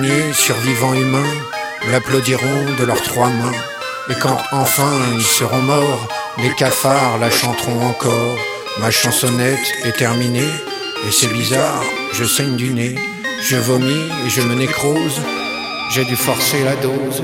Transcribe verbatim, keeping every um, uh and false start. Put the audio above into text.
Les survivants humains l'applaudiront de leurs trois mains. Et quand enfin ils seront morts, les cafards la chanteront encore. Ma chansonnette est terminée, et c'est bizarre, je saigne du nez, je vomis et je me nécrose. J'ai dû forcer la dose.